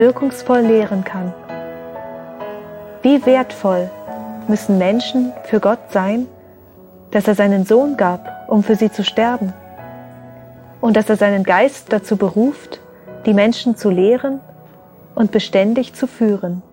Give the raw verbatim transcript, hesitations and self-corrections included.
wirkungsvoll lehren kann. Wie wertvoll müssen Menschen für Gott sein, dass er seinen Sohn gab, um für sie zu sterben, und dass er seinen Geist dazu beruft, die Menschen zu lehren und beständig zu führen.